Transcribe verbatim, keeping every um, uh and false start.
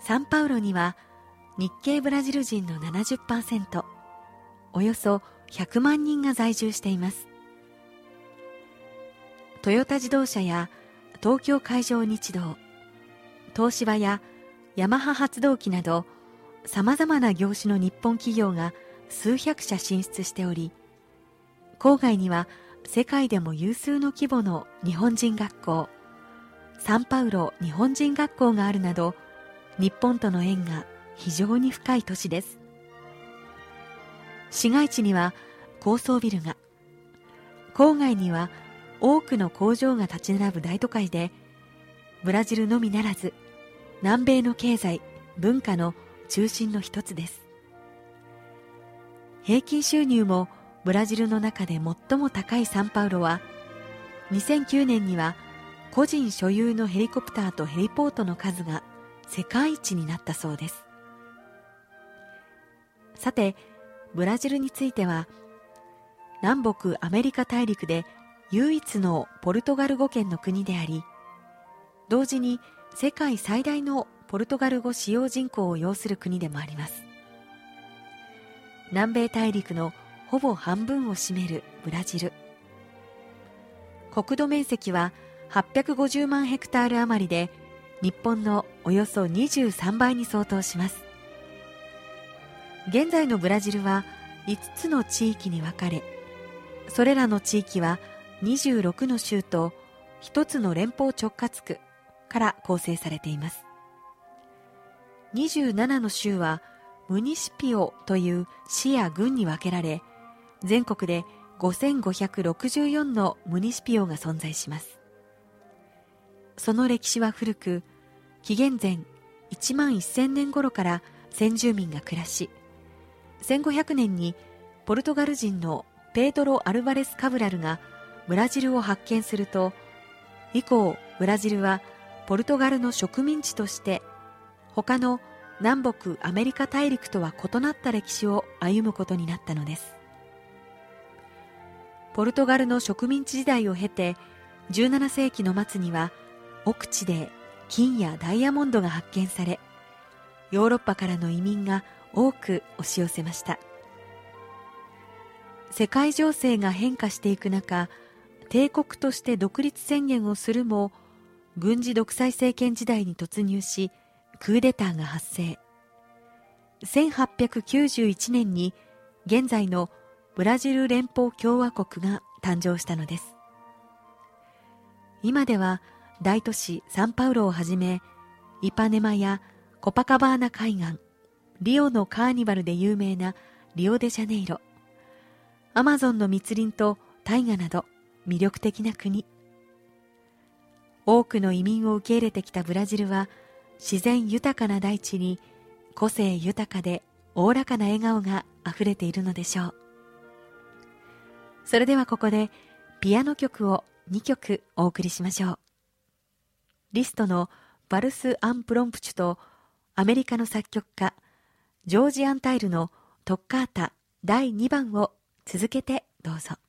サンパウロには日系ブラジル人の ななじゅっパーセント、およそひゃくまんにんが在住しています。トヨタ自動車や東京海上日動、東芝やヤマハ発動機などさまざまな業種の日本企業が数百社進出しており、郊外には世界でも有数の規模の日本人学校、サンパウロ日本人学校があるなど、日本との縁が非常に深い都市です。市街地には高層ビルが、郊外には多くの工場が立ち並ぶ大都会で、ブラジルのみならず南米の経済・文化の中心の一つです。平均収入もブラジルの中で最も高いサンパウロは、にせんきゅうねんには個人所有のヘリコプターとヘリポートの数が世界一になったそうです。さて、ブラジルについては、南北アメリカ大陸で唯一のポルトガル語圏の国であり、同時に世界最大のポルトガル語使用人口を要する国でもあります。南米大陸のほぼ半分を占めるブラジル。国土面積ははっぴゃくごじゅうまんヘクタール余りで、日本のおよそにじゅうさんばいに相当します。現在のブラジルはいつつの地域に分かれ、それらの地域はにじゅうろくの州とひとつの連邦直轄区から構成されています。にじゅうななの州はムニシピオという市や郡に分けられ、全国でごせんごひゃくろくじゅうよんのムニシピオが存在します。その歴史は古く、紀元前いちまんせんねん頃から先住民が暮らし、せんごひゃくねんにポルトガル人のペードロ・アルバレス・カブラルがブラジルを発見すると、以降ブラジルはポルトガルの植民地として他の南北アメリカ大陸とは異なった歴史を歩むことになったのです。ポルトガルの植民地時代を経て、じゅうななせいきの末には奥地で金やダイヤモンドが発見され、ヨーロッパからの移民が多く押し寄せました。世界情勢が変化していく中、帝国として独立宣言をするも、軍事独裁政権時代に突入し、クーデターが発生。せんはっぴゃくきゅうじゅういちねんに現在のブラジル連邦共和国が誕生したのです。今では大都市サンパウロをはじめ、イパネマやコパカバーナ海岸、リオのカーニバルで有名なリオデジャネイロ、アマゾンの密林と大河など魅力的な国。多くの移民を受け入れてきたブラジルは、自然豊かな大地に個性豊かでおおらかな笑顔があふれているのでしょう。それではここでピアノ曲をにきょくお送りしましょう。リストのバルス・アン・プロンプチュとアメリカの作曲家ジョージ・アンタイルのトッカータだいにばんを続けてどうぞ。